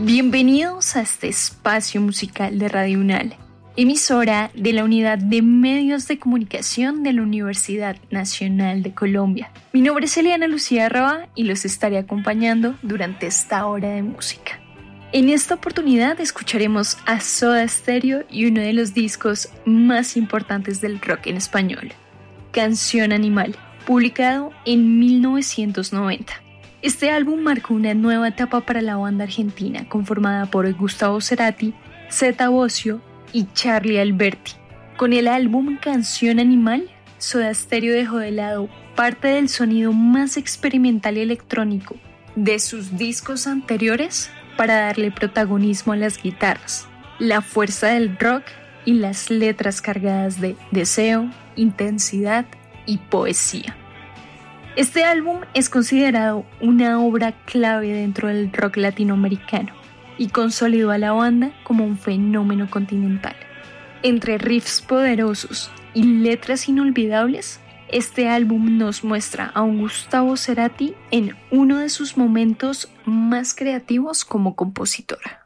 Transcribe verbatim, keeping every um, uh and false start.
Bienvenidos a este espacio musical de Radio UNAL, emisora de la Unidad de Medios de Comunicación de la Universidad Nacional de Colombia. Mi nombre es Eliana Lucía Roa y los estaré acompañando durante esta hora de música. En esta oportunidad escucharemos a Soda Stereo y uno de los discos más importantes del rock en español, Canción Animal, publicado en mil novecientos noventa. Este álbum marcó una nueva etapa para la banda argentina, conformada por Gustavo Cerati, Zeta Bosio y Charly Alberti. Con el álbum Canción Animal, Soda Stereo dejó de lado parte del sonido más experimental y electrónico de sus discos anteriores para darle protagonismo a las guitarras, la fuerza del rock y las letras cargadas de deseo, intensidad y poesía. Este álbum es considerado una obra clave dentro del rock latinoamericano y consolidó a la banda como un fenómeno continental. Entre riffs poderosos y letras inolvidables, este álbum nos muestra a un Gustavo Cerati en uno de sus momentos más creativos como compositor.